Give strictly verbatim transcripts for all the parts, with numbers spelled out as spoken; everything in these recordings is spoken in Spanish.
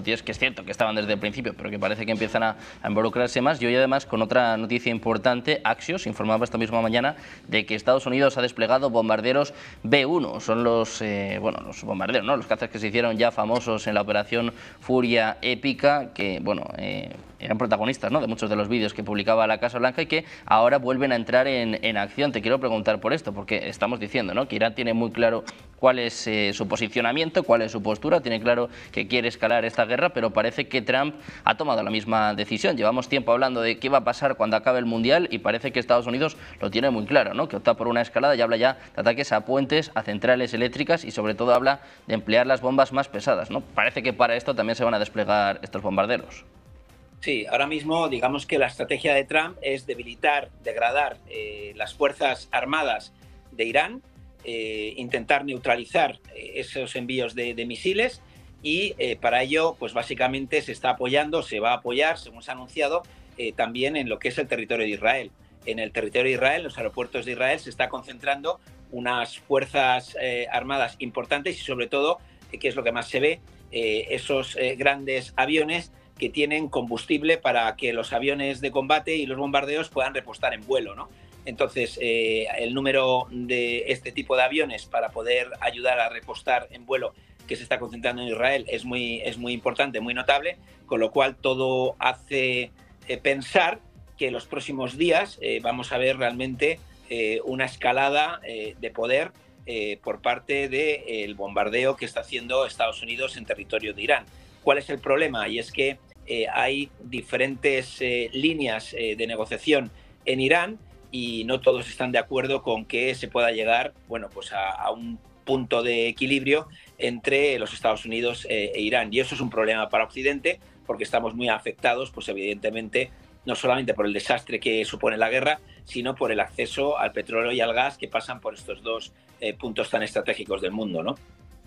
noticias que es cierto que estaban desde el principio, pero que parece que empiezan a, a involucrarse más. Y hoy además con otra noticia importante, Axios informaba esta misma mañana de que Estados Unidos ha desplegado bombarderos B uno. Son los, eh, bueno, los bombarderos, ¿no? Los cazas que se hicieron ya famosos en la operación Furia Épica, que bueno, eh, eran protagonistas, ¿no?, de muchos de los vídeos que publicaba la Casa Blanca y que ahora vuelven a entrar en, en acción. Te quiero preguntar por esto, porque estamos diciendo, ¿no?, que Irán tiene muy claro cuál es eh, su posicionamiento, cuál es su postura, tiene claro que quiere escalar esta guerra, pero parece que Trump ha tomado la misma decisión. Llevamos tiempo hablando de qué va a pasar cuando acabe el Mundial y parece que Estados Unidos lo tiene muy claro, ¿no?, que opta por una escalada y habla ya de ataques a puentes, a centrales eléctricas y sobre todo habla de emplear las bombas más pesadas, ¿no? Parece que para esto también se van a desplegar estos bombarderos. Sí, ahora mismo digamos que la estrategia de Trump es debilitar, degradar eh, las fuerzas armadas de Irán, eh, intentar neutralizar eh, esos envíos de, de misiles y eh, para ello pues básicamente se está apoyando, se va a apoyar, según se ha anunciado, eh, también en lo que es el territorio de Israel. En el territorio de Israel, en los aeropuertos de Israel, se está concentrando unas fuerzas eh, armadas importantes y sobre todo, eh, que es lo que más se ve, eh, esos eh, grandes aviones que tienen combustible para que los aviones de combate y los bombardeos puedan repostar en vuelo, ¿no? Entonces, eh, el número de este tipo de aviones para poder ayudar a repostar en vuelo que se está concentrando en Israel es muy, es muy importante, muy notable, con lo cual todo hace eh, pensar que en los próximos días eh, vamos a ver realmente eh, una escalada eh, de poder eh, por parte del bombardeo que está haciendo Estados Unidos en territorio de Irán. ¿Cuál es el problema? Y es que eh, hay diferentes eh, líneas eh, de negociación en Irán y no todos están de acuerdo con que se pueda llegar, bueno, pues a, a un punto de equilibrio entre los Estados Unidos eh, e Irán. Y eso es un problema para Occidente porque estamos muy afectados, pues evidentemente, no solamente por el desastre que supone la guerra, sino por el acceso al petróleo y al gas que pasan por estos dos eh, puntos tan estratégicos del mundo, ¿no?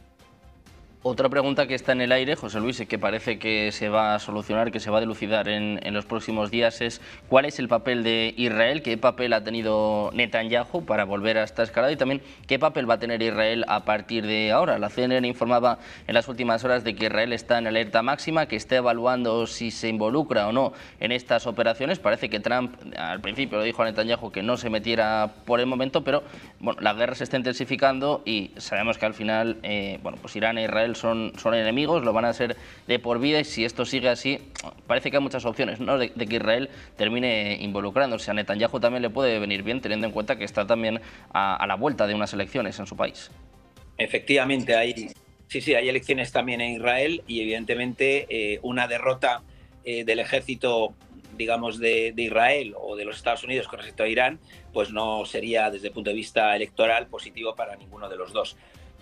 Otra pregunta que está en el aire, José Luis, y que parece que se va a solucionar, que se va a dilucidar en, en los próximos días, es cuál es el papel de Israel, qué papel ha tenido Netanyahu para volver a esta escalada y también qué papel va a tener Israel a partir de ahora. La C N N informaba en las últimas horas de que Israel está en alerta máxima, que está evaluando si se involucra o no en estas operaciones. Parece que Trump al principio lo dijo a Netanyahu que no se metiera por el momento, pero bueno, la guerra se está intensificando y sabemos que al final eh, bueno, pues Irán e Israel Son, son enemigos, lo van a ser de por vida y si esto sigue así, parece que hay muchas opciones, ¿no?, de, de que Israel termine involucrándose. A Netanyahu también le puede venir bien teniendo en cuenta que está también a, a la vuelta de unas elecciones en su país. Efectivamente, hay, sí, sí, hay elecciones también en Israel y evidentemente eh, una derrota eh, del ejército, digamos, de, de Israel o de los Estados Unidos con respecto a Irán, pues no sería desde el punto de vista electoral positivo para ninguno de los dos.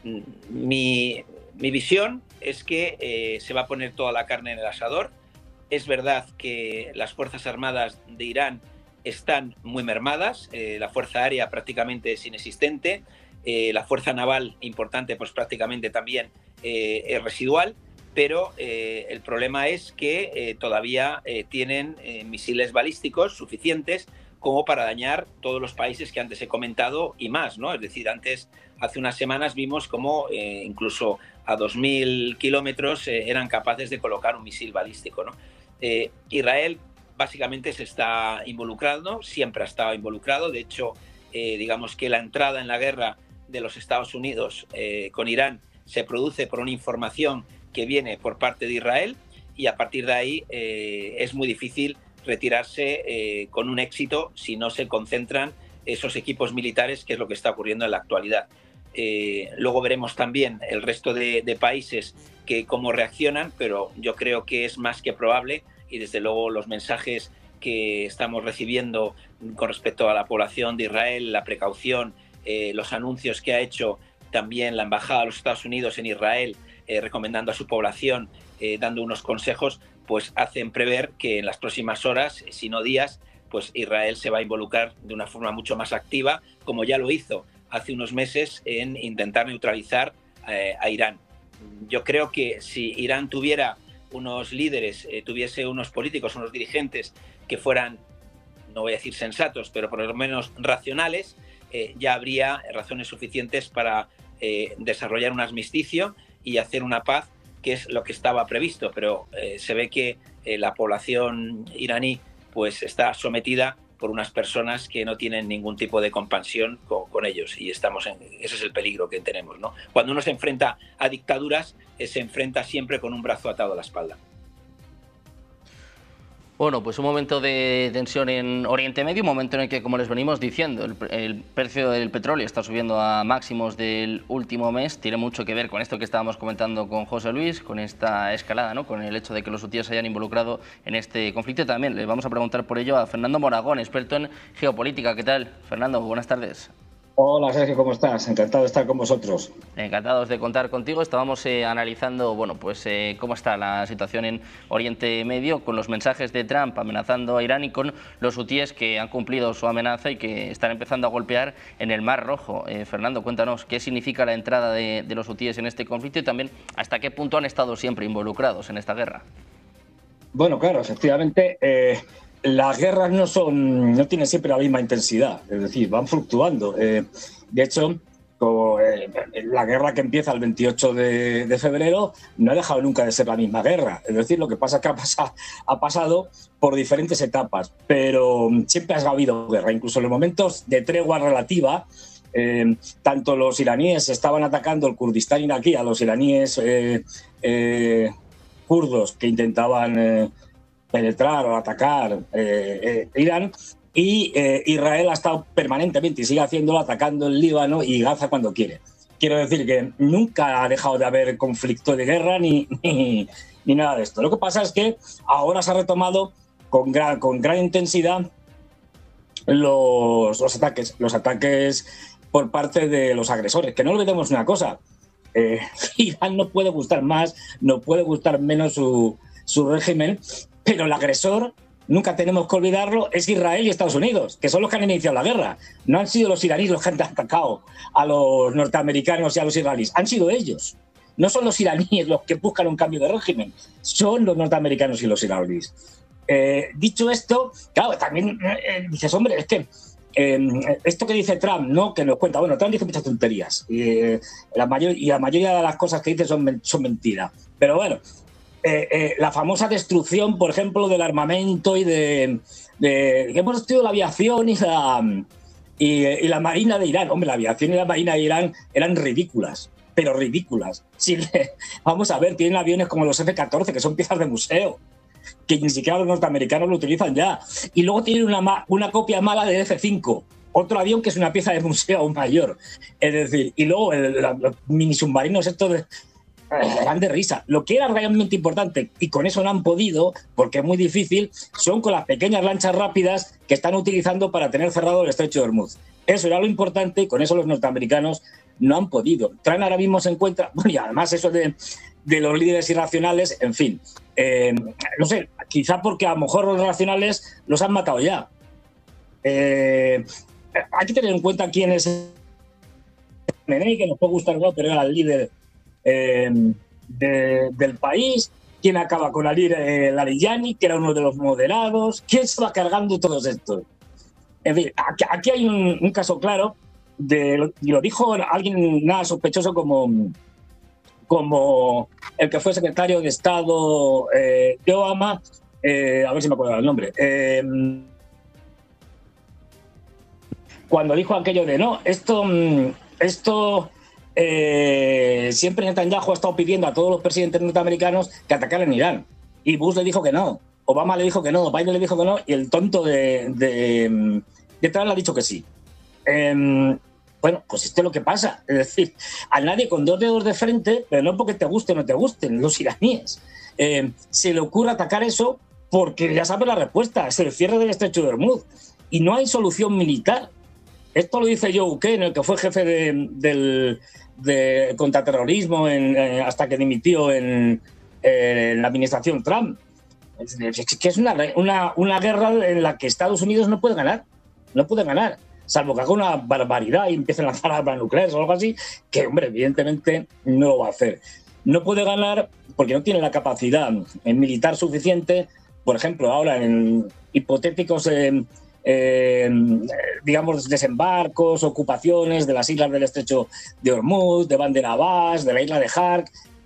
Mi, mi visión es que eh, se va a poner toda la carne en el asador. Es verdad que las Fuerzas Armadas de Irán están muy mermadas, eh, la Fuerza Aérea prácticamente es inexistente, eh, la Fuerza Naval importante pues prácticamente también eh, es residual, pero eh, el problema es que eh, todavía eh, tienen eh, misiles balísticos suficientes como para dañar todos los países que antes he comentado y más, ¿no? Es decir, antes, hace unas semanas vimos cómo eh, incluso a dos mil kilómetros eh, eran capaces de colocar un misil balístico, ¿no? Eh, Israel básicamente se está involucrando, siempre ha estado involucrado, de hecho, eh, digamos que la entrada en la guerra de los Estados Unidos eh, con Irán se produce por una información que viene por parte de Israel y a partir de ahí eh, es muy difícil retirarse eh, con un éxito si no se concentran esos equipos militares, que es lo que está ocurriendo en la actualidad. Eh, luego veremos también el resto de, de países que cómo reaccionan, pero yo creo que es más que probable y desde luego los mensajes que estamos recibiendo con respecto a la población de Israel, la precaución, eh, los anuncios que ha hecho también la Embajada de los Estados Unidos en Israel, eh, recomendando a su población, eh, dando unos consejos, pues hacen prever que en las próximas horas, si no días, pues Israel se va a involucrar de una forma mucho más activa, como ya lo hizo hace unos meses en intentar neutralizar eh, a Irán. Yo creo que si Irán tuviera unos líderes, eh, tuviese unos políticos, unos dirigentes que fueran, no voy a decir sensatos, pero por lo menos racionales, eh, ya habría razones suficientes para eh, desarrollar un armisticio y hacer una paz que es lo que estaba previsto, pero eh, se ve que eh, la población iraní pues está sometida por unas personas que no tienen ningún tipo de compasión con, con ellos, y estamos en, ese es el peligro que tenemos, ¿no? Cuando uno se enfrenta a dictaduras, eh, se enfrenta siempre con un brazo atado a la espalda. Bueno, pues un momento de tensión en Oriente Medio, un momento en el que, como les venimos diciendo, el, el precio del petróleo está subiendo a máximos del último mes. Tiene mucho que ver con esto que estábamos comentando con José Luis, con esta escalada, ¿no? Con el hecho de que los hutíes se hayan involucrado en este conflicto. Y también le vamos a preguntar por ello a Fernando Moragón, experto en geopolítica. ¿Qué tal, Fernando? Buenas tardes. Hola Sergio, ¿cómo estás? Encantado de estar con vosotros. Encantados de contar contigo. Estábamos eh, analizando, bueno, pues eh, cómo está la situación en Oriente Medio, con los mensajes de Trump amenazando a Irán y con los hutíes que han cumplido su amenaza y que están empezando a golpear en el Mar Rojo. Eh, Fernando, cuéntanos qué significa la entrada de, de los hutíes en este conflicto y también hasta qué punto han estado siempre involucrados en esta guerra. Bueno, claro, efectivamente, eh, las guerras no son, no tienen siempre la misma intensidad, es decir, van fluctuando. Eh, de hecho, como, eh, la guerra que empieza el veintiocho de febrero no ha dejado nunca de ser la misma guerra. Es decir, lo que pasa es que ha, pasado, ha pasado por diferentes etapas, pero siempre ha habido guerra, incluso en los momentos de tregua relativa. Eh, tanto los iraníes estaban atacando el Kurdistán iraquí a los iraníes eh, eh, kurdos que intentaban eh, penetrar o atacar eh, eh, Irán, y eh, Israel ha estado permanentemente y sigue haciéndolo, atacando el Líbano y Gaza cuando quiere. Quiero decir que nunca ha dejado de haber conflicto de guerra ni, ni, ni nada de esto. Lo que pasa es que ahora se ha retomado con gran, con gran intensidad los, los ataques, los ataques por parte de los agresores. Que no olvidemos una cosa, eh, Irán no puede gustar más, no puede gustar menos su, su régimen, pero el agresor, nunca tenemos que olvidarlo, es Israel y Estados Unidos, que son los que han iniciado la guerra. No han sido los iraníes los que han atacado a los norteamericanos y a los israelíes, han sido ellos. No son los iraníes los que buscan un cambio de régimen, son los norteamericanos y los israelíes. Eh, dicho esto, claro, también eh, dices, hombre, es que eh, esto que dice Trump, ¿no? Que nos cuenta, bueno, Trump dice muchas tonterías y, la mayor, y la mayoría de las cosas que dice son, son mentiras. Pero bueno, Eh, eh, la famosa destrucción, por ejemplo, del armamento y de, de que hemos destruido la aviación y la, y, y la marina de Irán. Hombre, la aviación y la marina de Irán eran ridículas, pero ridículas. Sí, vamos a ver, tienen aviones como los F catorce, que son piezas de museo, que ni siquiera los norteamericanos lo utilizan ya. Y luego tienen una, una copia mala de F cinco, otro avión que es una pieza de museo aún mayor. Es decir, y luego el, los mini submarinos estos de... eran de risa. Lo que era realmente importante, y con eso no han podido, porque es muy difícil, son con las pequeñas lanchas rápidas que están utilizando para tener cerrado el estrecho de Hormuz. Eso era lo importante y con eso los norteamericanos no han podido. Traen ahora mismo se encuentra, bueno, y además eso de, de los líderes irracionales, en fin, eh, no sé, quizá porque a lo mejor los racionales los han matado ya. Eh, hay que tener en cuenta quién es Khamenei, que nos puede gustar, ¿no? Pero era el líder Eh, de, del país, quién acaba con Ali eh, Larijani, que era uno de los moderados, quién se va cargando todos estos. En fin, aquí, aquí hay un, un caso claro, de, y lo dijo alguien nada sospechoso como, como el que fue secretario de Estado eh, de Obama, eh, a ver si me acuerdo el nombre, eh, cuando dijo aquello de no, esto, esto Eh, siempre Netanyahu ha estado pidiendo a todos los presidentes norteamericanos que atacaran Irán. Y Bush le dijo que no, Obama le dijo que no, Biden le dijo que no, y el tonto de, de, de Trump le ha dicho que sí. Eh, bueno, pues esto es lo que pasa. Es decir, a nadie con dos dedos de frente, pero no porque te guste o no te gusten, los iraníes, eh, se le ocurre atacar eso porque ya sabe la respuesta, es el cierre del estrecho de Hormuz. Y no hay solución militar. Esto lo dice Joe Kane, el que fue jefe de, del de contraterrorismo en, eh, hasta que dimitió en, eh, en la administración Trump. Es, es que es una, una, una guerra en la que Estados Unidos no puede ganar. No puede ganar. Salvo que haga una barbaridad y empiece a lanzar armas nucleares o algo así, que, hombre, evidentemente no lo va a hacer. No puede ganar porque no tiene la capacidad militar suficiente, por ejemplo, ahora en hipotéticos... Eh, Eh, digamos, desembarcos, ocupaciones de las islas del estrecho de Hormuz, de Bandar Abbas, de la isla de Hark. No,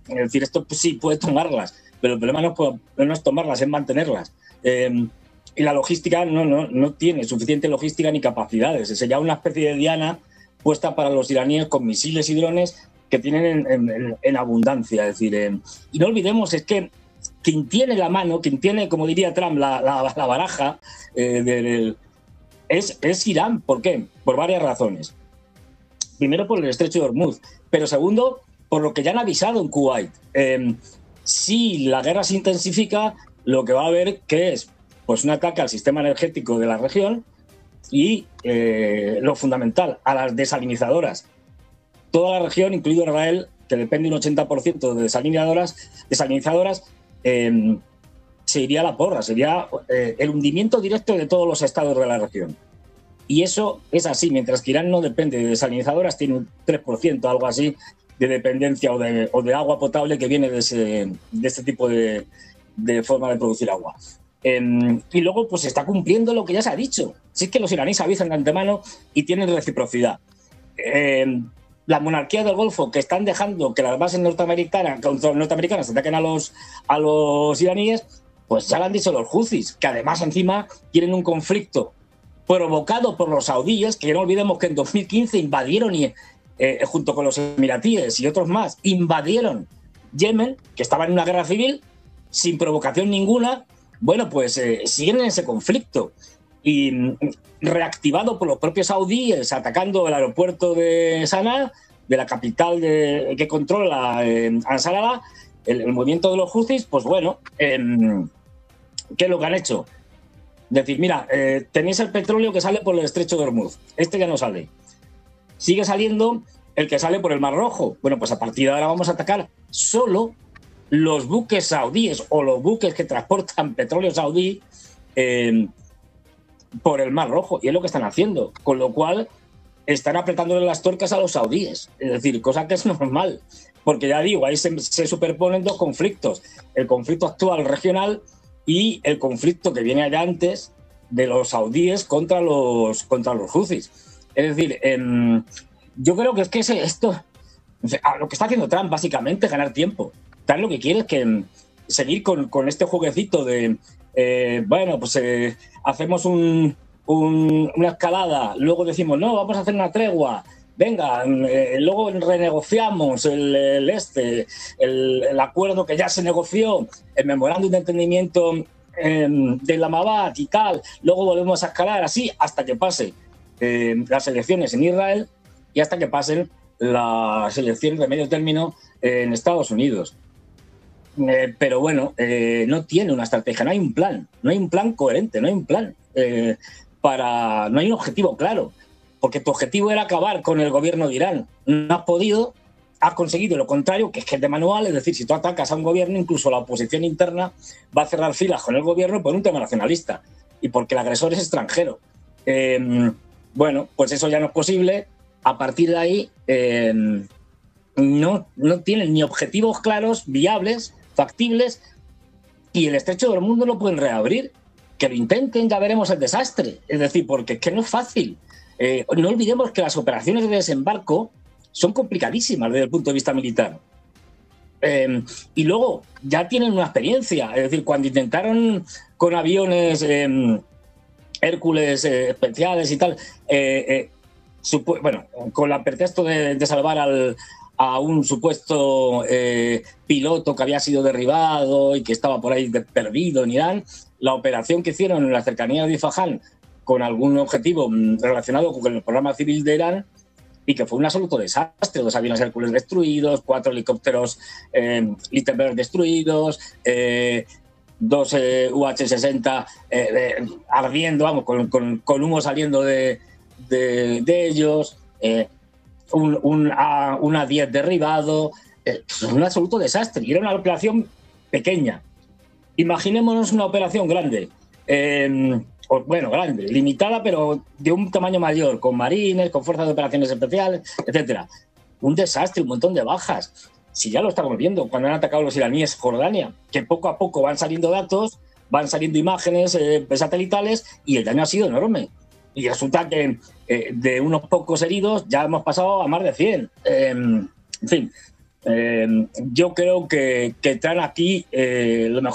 Es decir, esto pues, sí puede tomarlas, pero el problema no es, no es tomarlas, es mantenerlas. Eh, y la logística no, no, no tiene suficiente logística ni capacidades. Sería una especie de diana puesta para los iraníes con misiles y drones que tienen en, en, en abundancia. Es decir, eh, y no olvidemos, es que quien tiene la mano, quien tiene, como diría Trump, la, la, la baraja, eh, de, de, es, es Irán. ¿Por qué? Por varias razones. Primero, por el estrecho de Hormuz, pero segundo, por lo que ya han avisado en Kuwait. Eh, si la guerra se intensifica, lo que va a haber que es pues, un ataque al sistema energético de la región y, eh, lo fundamental, a las desalinizadoras. Toda la región, incluido Israel, que depende un ochenta por ciento de desalinizadoras, desalinizadoras eh, se iría a la porra, sería eh, el hundimiento directo de todos los estados de la región. Y eso es así, mientras que Irán no depende de desalinizadoras, tiene un tres por ciento, algo así, de dependencia o de, o de agua potable que viene de, ese, de este tipo de, de forma de producir agua. Eh, y luego pues está cumpliendo lo que ya se ha dicho. Si es que los iraníes avisan de antemano y tienen reciprocidad. Eh, la monarquía del Golfo, que están dejando que las bases norteamericanas, norteamericanas ataquen a los, a los iraníes, pues ya lo han dicho los Houthis, que además encima tienen un conflicto provocado por los saudíes, que no olvidemos que en dos mil quince invadieron, y, eh, junto con los emiratíes y otros más, invadieron Yemen, que estaba en una guerra civil, sin provocación ninguna. Bueno, pues eh, siguen en ese conflicto. Y reactivado por los propios saudíes, atacando el aeropuerto de Sanaa, de la capital de, que controla eh, Ansarallah, el, el movimiento de los Houthis, pues bueno, eh, ¿qué es lo que han hecho? Decir, mira, eh, tenéis el petróleo que sale por el estrecho de Hormuz, este ya no sale. Sigue saliendo el que sale por el Mar Rojo. Bueno, pues a partir de ahora vamos a atacar solo los buques saudíes o los buques que transportan petróleo saudí eh, por el Mar Rojo. Y es lo que están haciendo. Con lo cual están apretándole las tuercas a los saudíes. Es decir, cosa que es normal. Porque ya digo, ahí se, se superponen dos conflictos. El conflicto actual regional y el conflicto que viene allá antes de los saudíes contra los, contra los Houthis. Es decir, eh, yo creo que es que ese, esto, lo que está haciendo Trump básicamente es ganar tiempo. Trump lo que quiere es que seguir con, con este jueguecito de, eh, bueno, pues eh, hacemos un, un, una escalada, luego decimos, no, vamos a hacer una tregua, venga, eh, luego renegociamos el, el este, el, el acuerdo que ya se negoció, el memorándum de entendimiento eh, de Islamabad y tal, luego volvemos a escalar así hasta que pase eh, las elecciones en Israel y hasta que pasen las elecciones de medio término eh, en Estados Unidos. Eh, pero bueno, eh, no tiene una estrategia, no hay un plan, no hay un plan coherente, no hay un plan eh, para, no hay un objetivo claro. Porque tu objetivo era acabar con el gobierno de Irán. No has podido, has conseguido lo contrario, que es que es de manual, es decir, si tú atacas a un gobierno, incluso la oposición interna va a cerrar filas con el gobierno por un tema nacionalista y porque el agresor es extranjero. Eh, bueno, pues eso ya no es posible. A partir de ahí, eh, no, no tienen ni objetivos claros, viables, factibles, y el estrecho del mundo lo pueden reabrir. Que lo intenten, ya veremos el desastre. Es decir, porque es que no es fácil. Eh, no olvidemos que las operaciones de desembarco son complicadísimas desde el punto de vista militar. Eh, y luego ya tienen una experiencia. Es decir, cuando intentaron con aviones eh, Hércules eh, especiales y tal, eh, eh, supu- bueno, con el pretexto de, de salvar al, a un supuesto eh, piloto que había sido derribado y que estaba por ahí de, perdido en Irán, la operación que hicieron en la cercanía de Isfahan con algún objetivo relacionado con el programa civil de Irán, y que fue un absoluto desastre. Dos aviones Hércules destruidos, cuatro helicópteros eh, Littenberg destruidos, eh, dos eh, U H sesenta eh, eh, ardiendo, vamos, con, con, con humo saliendo de, de, de ellos, eh, un, un, A, un A diez derribado, eh, un absoluto desastre. Y era una operación pequeña. Imaginémonos una operación grande. Eh, O, bueno, grande, limitada, pero de un tamaño mayor, con marines, con fuerzas de operaciones especiales, etcétera. Un desastre, un montón de bajas. Si ya lo estamos viendo, cuando han atacado los iraníes Jordania, que poco a poco van saliendo datos, van saliendo imágenes eh, satelitales, y el daño ha sido enorme. Y resulta que eh, de unos pocos heridos ya hemos pasado a más de cien. Eh, en fin, Eh, yo creo que, que traen aquí eh, lo mejor